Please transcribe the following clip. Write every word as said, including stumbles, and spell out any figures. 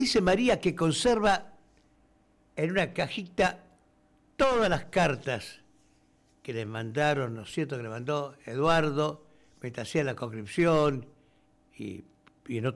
Dice María que conserva en una cajita todas las cartas que le mandaron, ¿no es cierto?, que le mandó Eduardo, mientras hacía la conscripción y, y en otro